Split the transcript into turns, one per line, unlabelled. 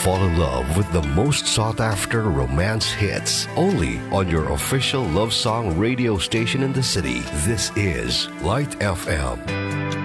fall in love with the most sought-after romance hits only on your official love song radio station in the city. This is Light FM.